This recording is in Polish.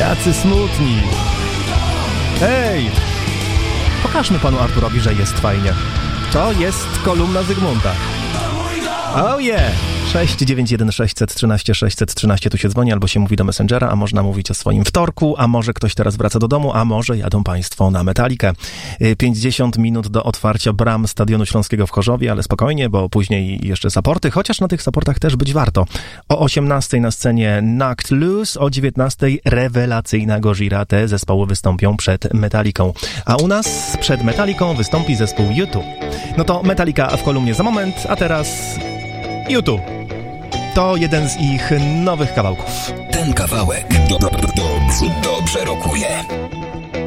Tacy smutni. Hej! Pokażmy panu Arturowi, że jest fajnie. To jest kolumna Zygmunta. Oh yeah! 691 613 613 tu się dzwoni, albo się mówi do Messengera, a można mówić o swoim wtorku, a może ktoś teraz wraca do domu, a może jadą państwo na Metalikę. 50 minut do otwarcia bram Stadionu Śląskiego w Chorzowie, ale spokojnie, bo później jeszcze supporty, chociaż na tych supportach też być warto. O 18 na scenie Knocked Loose, o 19 rewelacyjna Gojira. Te zespoły wystąpią przed Metaliką. A u nas przed Metaliką wystąpi zespół U2. No to Metalika w kolumnie za moment, a teraz U2. To jeden z ich nowych kawałków. Ten kawałek dobrze rokuje.